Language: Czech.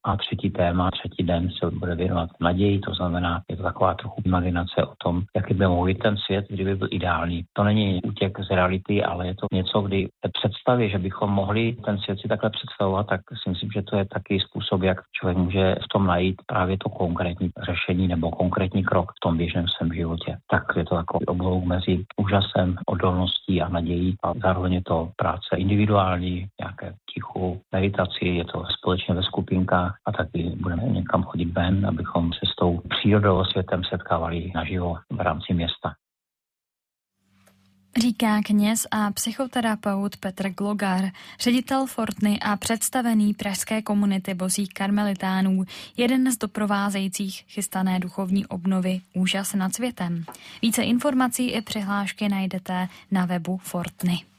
A třetí téma, třetí den se bude věnovat naději, to znamená, je to taková trochu imaginace o tom, jaký by mohl být ten svět, kdyby byl ideální. To není útěk z reality, ale je to něco, kdy představě, že bychom mohli ten svět si takhle představovat, tak si myslím, že to je taky způsob, jak člověk může v tom najít právě to konkrétní řešení nebo konkrétní krok v tom běžném svém životě. Tak je to takový oblouk mezi úžasem, odolností a nadějí a zároveň je to práce individuální, nějaké tichu, meditaci, je to společně ve skupinkách a taky budeme někam chodit ven, abychom se s tou přírodou a světem setkávali naživo v rámci města. Říká kněz a psychoterapeut Petr Glogar, ředitel Fortny a představený pražské komunity Božích karmelitánů, jeden z doprovázejících chystané duchovní obnovy Úžas nad světem. Více informací i přihlášky najdete na webu Fortny.